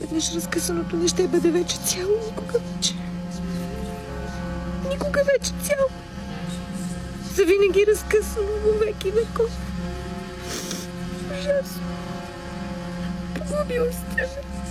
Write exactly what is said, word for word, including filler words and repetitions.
Веднъж разкъсаното не ще бъде вече цяло, никога вече. Никога вече цяло. Завинаги разкъсано във веки веков. Ужасно. Погубила сте ме.